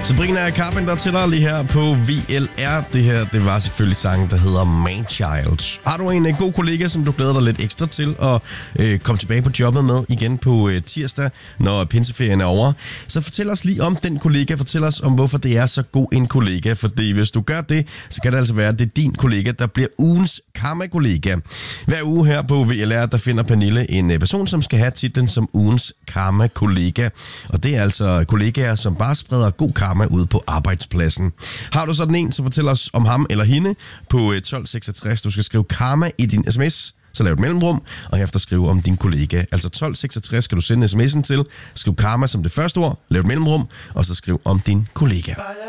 Sabrina Carpenter til dig lige her på VLR. Det her, det var selvfølgelig sangen, der hedder Manchild. Har du en god kollega, som du glæder dig lidt ekstra til at komme tilbage på jobbet med igen på tirsdag, når pinseferien er over, så fortæl os lige om den kollega. Fortæl os om, hvorfor det er så god en kollega. Fordi hvis du gør det, så kan det altså være, at det er din kollega, der bliver ugens karma-kollega. Hver uge her på VLR, der finder Pernille en person, som skal have titlen som ugens karma-kollega. Og det er altså kollegaer, som bare spreder god karma ud på arbejdspladsen. Har du sådan en, så fortæl os om ham eller hende på 1266. Du skal skrive karma i din sms, så lav et mellemrum, og herefter skrive om din kollega. Altså 1266 skal du sende sms'en til. Skriv karma som det første ord, lav et mellemrum, og så skriv om din kollega.